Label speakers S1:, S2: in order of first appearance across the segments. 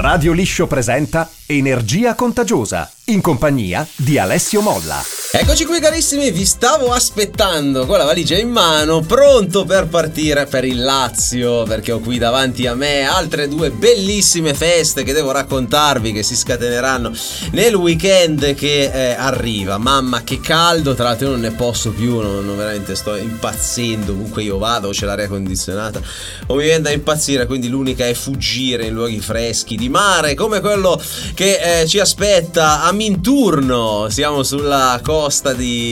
S1: Radio Liscio presenta Energia Contagiosa, in compagnia di Alessio Molla.
S2: Eccoci qui carissimi, vi stavo aspettando con la valigia in mano, pronto per partire per il Lazio, perché ho qui davanti a me altre due bellissime feste che devo raccontarvi, che si scateneranno nel weekend che arriva. Mamma che caldo, tra l'altro io non ne posso più, non veramente sto impazzendo, ovunque io vado, c'è l'aria condizionata o mi viene da impazzire, quindi l'unica è fuggire in luoghi freschi di mare come quello che ci aspetta a Minturno. Siamo sulla costa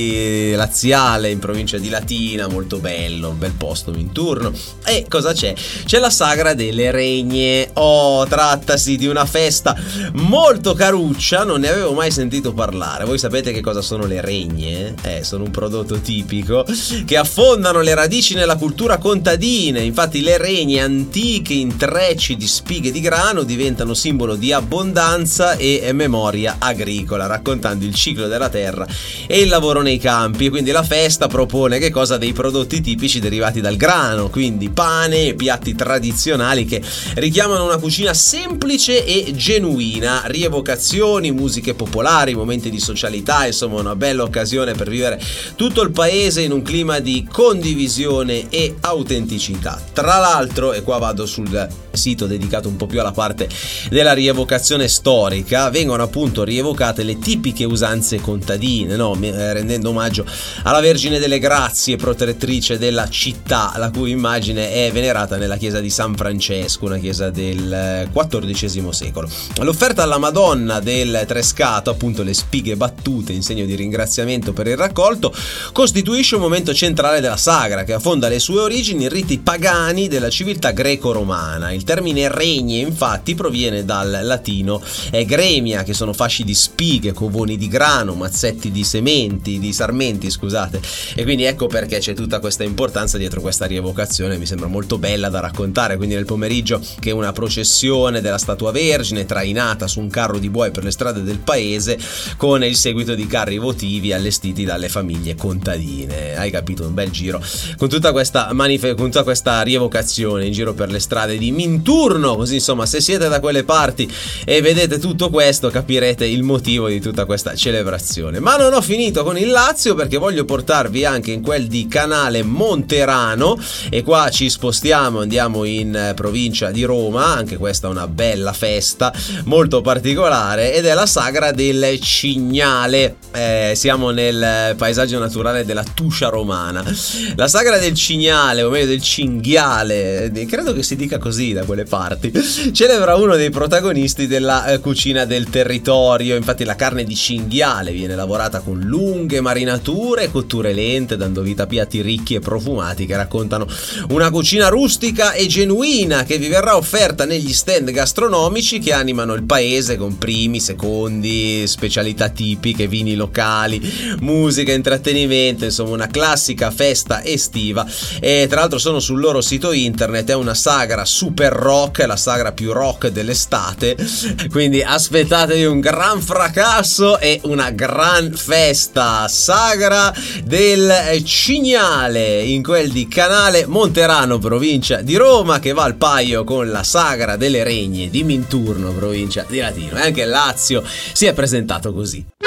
S2: di Laziale, in provincia di Latina, molto bello, un bel posto Minturno. E cosa c'è? C'è la sagra delle regne. Trattasi di una festa molto caruccia, non ne avevo mai sentito parlare. Voi sapete che cosa sono le regne? Sono un prodotto tipico che affondano le radici nella cultura contadina. Infatti le regne, antiche intrecci di spighe di grano, diventano simbolo di abbondanza e memoria agricola, raccontando il ciclo della terra e il lavoro nei campi. Quindi la festa propone che cosa? Dei prodotti tipici derivati dal grano, quindi pane e piatti tradizionali che richiamano una cucina semplice e genuina, rievocazioni, musiche popolari, momenti di socialità, insomma una bella occasione per vivere tutto il paese in un clima di condivisione e autenticità. Tra l'altro, e qua vado sul sito dedicato un po' più alla parte della rievocazione storica, vengono appunto rievocate le tipiche usanze contadine, no? Rendendo omaggio alla Vergine delle Grazie, protettrice della città, la cui immagine è venerata nella chiesa di San Francesco, una chiesa del XIV secolo. L'offerta alla Madonna del Trescato, appunto le spighe battute in segno di ringraziamento per il raccolto, costituisce un momento centrale della sagra, che affonda le sue origini in riti pagani della civiltà greco-romana. Il termine regne infatti proviene dal latino gremia, che sono fasci di spighe, covoni di grano, mazzetti di sarmenti, scusate. E quindi ecco perché c'è tutta questa importanza dietro questa rievocazione, mi sembra molto bella da raccontare. Quindi nel pomeriggio che è una processione della Statua Vergine trainata su un carro di buoi per le strade del paese, con il seguito di carri votivi allestiti dalle famiglie contadine. Hai capito? Un bel giro con tutta questa con tutta questa rievocazione in giro per le strade di Minturno. Così insomma, se siete da quelle parti e vedete tutto questo, capirete il motivo di tutta questa celebrazione. Ma non ho finito con il Lazio, perché voglio portarvi anche in quel di Canale Monterano, e qua ci spostiamo, andiamo in provincia di Roma. Anche questa è una bella festa molto particolare ed è la sagra del Cignale. Siamo nel paesaggio naturale della Tuscia romana. La sagra del Cignale, o meglio del Cinghiale, credo che si dica così da quelle parti, celebra uno dei protagonisti della cucina del territorio. Infatti la carne di cinghiale viene lavorata con lunghe marinature e cotture lente, dando vita a piatti ricchi e profumati che raccontano una cucina rustica e genuina, che vi verrà offerta negli stand gastronomici che animano il paese, con primi, secondi, specialità tipiche, vini locali, musica, intrattenimento, insomma una classica festa estiva. E tra l'altro sono sul loro sito internet, è una sagra super rock, è la sagra più rock dell'estate, quindi aspettatevi un gran fracasso e una gran festa. Sagra del Cignale in quel di Canale Monterano, provincia di Roma, che va al paio con la sagra delle regne di Minturno, provincia di Latina. E anche il Lazio si è presentato così.